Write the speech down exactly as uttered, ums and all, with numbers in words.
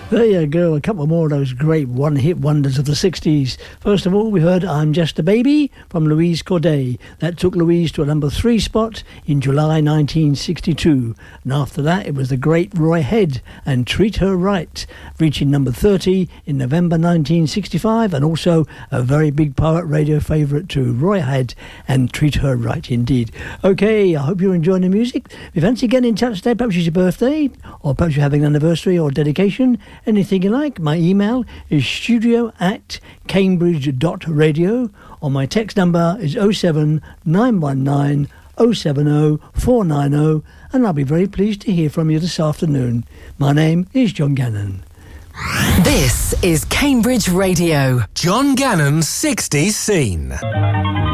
There you go, a couple more of those great one-hit wonders of the sixties. First of all, we heard I'm Just a Baby from Louise Corday. That took Louise to a number three spot in July nineteen sixty-two. And after that, it was the great Roy Head and Treat Her Right, reaching number thirty in November nineteen sixty-five, and also a very big pirate radio favourite too, Roy Head and Treat Her Right indeed. Okay, I hope you're enjoying the music. If you fancy getting in touch today, perhaps it's your birthday, or perhaps you're having an anniversary or dedication, anything you like, my email is studio at cambridge dot radio, or my text number is oh seven nine one nine oh seven oh four nine oh, and I'll be very pleased to hear from you this afternoon. My name is John Gannon. This is Cambridge Radio. John Gannon's sixties Scene.